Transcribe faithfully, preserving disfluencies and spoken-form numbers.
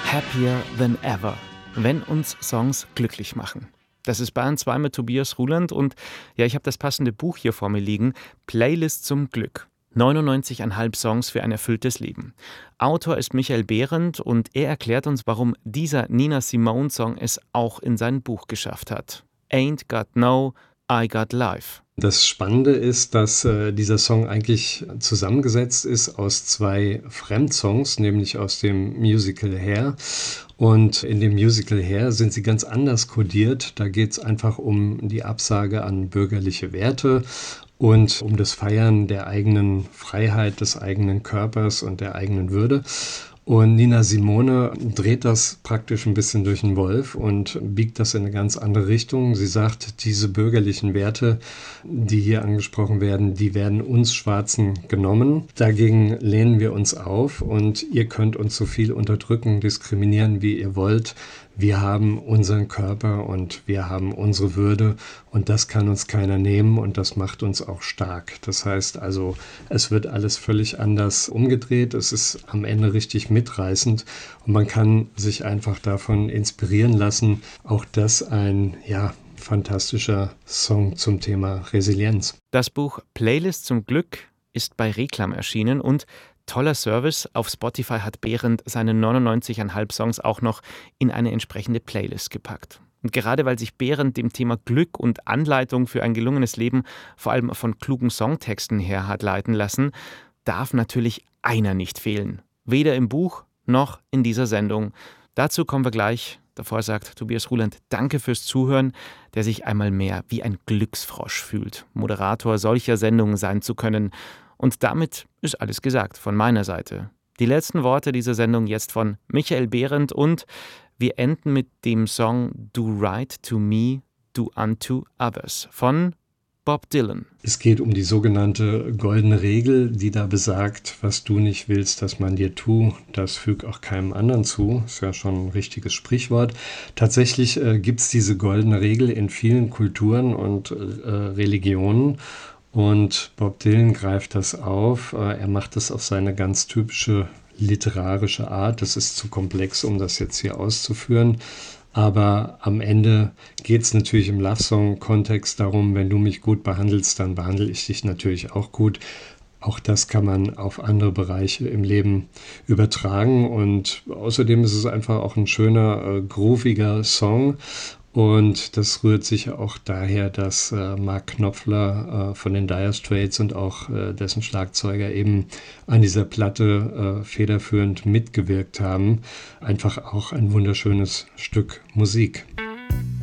Happier than ever, wenn uns Songs glücklich machen. Das ist Bayern zwei mit Tobias Ruland und ja, ich habe das passende Buch hier vor mir liegen, Playlist zum Glück. neunundneunzig Komma fünf Songs für ein erfülltes Leben. Autor ist Michael Behrendt und er erklärt uns, warum dieser Nina Simone-Song es auch in sein Buch geschafft hat. Ain't Got No, I Got Life. Das Spannende ist, dass äh, dieser Song eigentlich zusammengesetzt ist aus zwei Fremdsongs, nämlich aus dem Musical Hair. Und in dem Musical Hair sind sie ganz anders kodiert. Da geht es einfach um die Absage an bürgerliche Werte und um das Feiern der eigenen Freiheit, des eigenen Körpers und der eigenen Würde. Und Nina Simone dreht das praktisch ein bisschen durch den Wolf und biegt das in eine ganz andere Richtung. Sie sagt, diese bürgerlichen Werte, die hier angesprochen werden, die werden uns Schwarzen genommen. Dagegen lehnen wir uns auf und ihr könnt uns so viel unterdrücken, diskriminieren, wie ihr wollt. Wir haben unseren Körper und wir haben unsere Würde und das kann uns keiner nehmen und das macht uns auch stark. Das heißt also, es wird alles völlig anders umgedreht. Es ist am Ende richtig mitreißend und man kann sich einfach davon inspirieren lassen. Auch das ein, ja, fantastischer Song zum Thema Resilienz. Das Buch Playlist zum Glück ist bei Reklam erschienen und toller Service. Auf Spotify hat Behrendt seine neunundneunzig Komma fünf Songs auch noch in eine entsprechende Playlist gepackt. Und gerade weil sich Behrendt dem Thema Glück und Anleitung für ein gelungenes Leben vor allem von klugen Songtexten her hat leiten lassen, darf natürlich einer nicht fehlen. Weder im Buch noch in dieser Sendung. Dazu kommen wir gleich. Davor sagt Tobias Ruland, danke fürs Zuhören, der sich einmal mehr wie ein Glücksfrosch fühlt, Moderator solcher Sendungen sein zu können. Und damit ist alles gesagt von meiner Seite. Die letzten Worte dieser Sendung jetzt von Michael Behrendt und wir enden mit dem Song Do Right to Me, Do Unto Others von Bob Dylan. Es geht um die sogenannte goldene Regel, die da besagt, was du nicht willst, dass man dir tut, das füg auch keinem anderen zu. Ist ja schon ein richtiges Sprichwort. Tatsächlich äh, gibt es diese goldene Regel in vielen Kulturen und äh, Religionen. Und Bob Dylan greift das auf. Er macht das auf seine ganz typische literarische Art. Das ist zu komplex, um das jetzt hier auszuführen. Aber am Ende geht es natürlich im Love-Song-Kontext darum, wenn du mich gut behandelst, dann behandle ich dich natürlich auch gut. Auch das kann man auf andere Bereiche im Leben übertragen. Und außerdem ist es einfach auch ein schöner, äh, grooviger Song. Und das rührt sicher auch daher, dass äh, Mark Knopfler äh, von den Dire Straits und auch äh, dessen Schlagzeuger eben an dieser Platte äh, federführend mitgewirkt haben. Einfach auch ein wunderschönes Stück Musik.